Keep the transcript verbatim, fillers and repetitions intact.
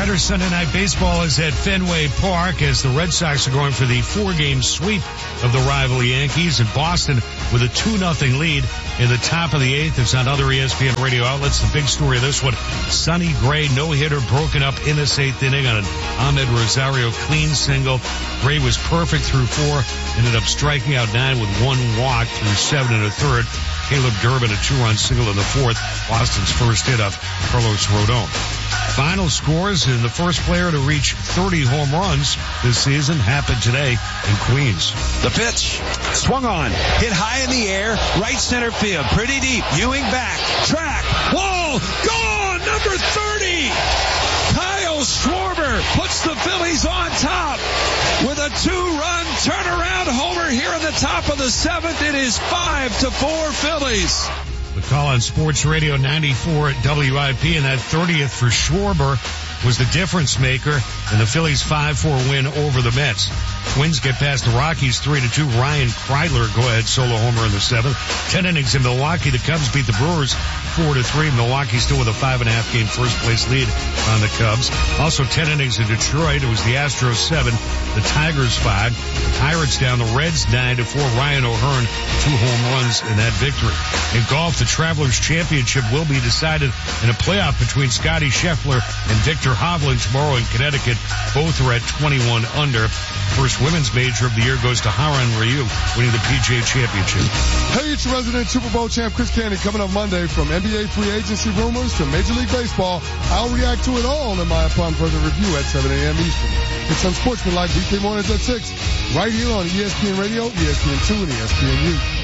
doubleheader Sunday Night Baseball is at Fenway Park as the Red Sox are going for the four-game sweep of the rival Yankees. In Boston with a two nothing lead in the top of the eighth. It's on other E S P N radio outlets. The big story of this one, Sonny Gray, no-hitter broken up in this eighth inning on an Ahmed Rosario clean single. Gray was perfect through four, ended up striking out nine with one walk through seven and a third. Caleb Durbin, a two-run single in the fourth. Boston's first hit off Carlos Rodon. Final scores, and the first player to reach thirty home runs this season happened today in Queens. The pitch, swung on, hit high in the air, right center field, pretty deep. Ewing back, track, wall, gone, number thirty. Kyle Schwarber puts the Phillies on top with a two-run turnaround homer here in the top of the seventh. It is five to four Phillies. The call on Sports Radio ninety-four at W I P, and that thirtieth for Schwarber was the difference maker in the Phillies' five four win over the Mets. Twins get past the Rockies three to two. Ryan Kreidler go-ahead solo homer in the seventh. Ten innings in Milwaukee. The Cubs beat the Brewers four to three. Milwaukee still with a five and a half game first place lead on the Cubs. Also ten innings in Detroit. It was the Astros seven, the Tigers five. The Pirates down the Reds nine to four. Ryan O'Hearn two home runs in that victory. In golf, the Travelers Championship will be decided in a playoff between Scotty Scheffler and Victor Hovland tomorrow in Connecticut. Both are at twenty-one under. First women's major of the year goes to Haran Ryu, winning the P G A Championship. Hey, it's your resident Super Bowl champ Chris Candy coming up Monday. From N B A free agency rumors to Major League Baseball, I'll react to it all in my upon further review at seven a.m. Eastern. It's Unsportsmanlike weekday mornings at six, right here on E S P N Radio, E S P N two, and E S P N U.